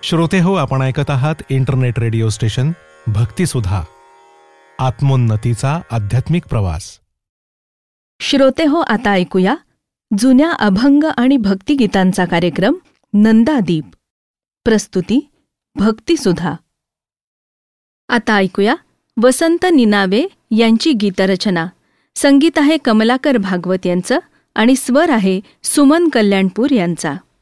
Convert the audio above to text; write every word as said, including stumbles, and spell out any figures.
श्रोते हो, आपण ऐकत आहात इंटरनेट रेडिओ स्टेशन भक्तिसुधा, आत्मोन्नतीचा आध्यात्मिक प्रवास. श्रोते हो, आता ऐकूया जुन्या अभंग आणि भक्तिगीतांचा कार्यक्रम नंदादीप. प्रस्तुती भक्तिसुधा. आता ऐकूया वसंत निनावे यांची गीतरचना. संगीत आहे कमलाकर भागवत यांचं आणि स्वर आहे सुमन कल्याणपूर यांचा.